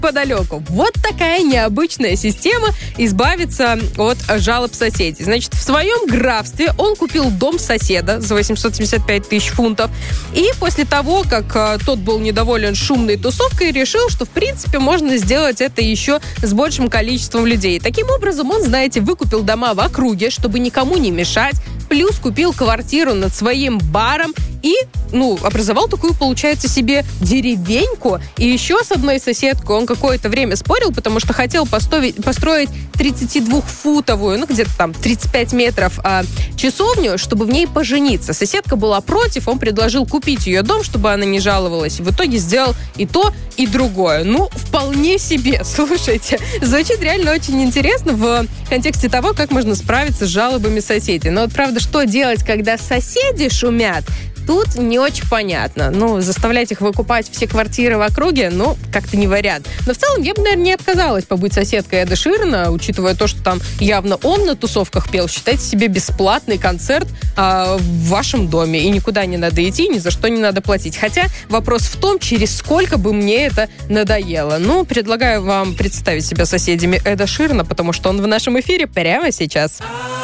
подалеку. Вот такая необычная система избавиться от жалоб соседей. Значит, в своем графстве он купил дом соседа за 875 тысяч фунтов. И после того, как тот был недоволен шумной тусовкой, решил, что, в принципе, можно сделать это еще с большим количеством людей. Таким образом, он, знаете, выкупил дома в округе, чтобы никому не мешать, плюс купил квартиру над своим баром и, образовал такую, получается, себе деревеньку. И еще с одной соседкой он какое-то время спорил, потому что хотел построить 32-футовую, где-то там 35 метров часовню, чтобы в ней пожениться. Соседка была против, он предложил купить ее дом, чтобы она не жаловалась. В итоге сделал и то, и другое. Вполне себе, слушайте. Звучит реально очень интересно в контексте того, как можно справиться с жалобами соседей. Но правда, что делать, когда соседи шумят? Тут не очень понятно. Заставлять их выкупать все квартиры в округе, как-то не вариант. Но в целом я бы, наверное, не отказалась побыть соседкой Эда Ширана, учитывая то, что там явно он на тусовках пел. Считайте себе бесплатный концерт в вашем доме. И никуда не надо идти, ни за что не надо платить. Хотя вопрос в том, через сколько бы мне это надоело. Предлагаю вам представить себя соседями Эда Ширана, потому что он в нашем эфире прямо сейчас.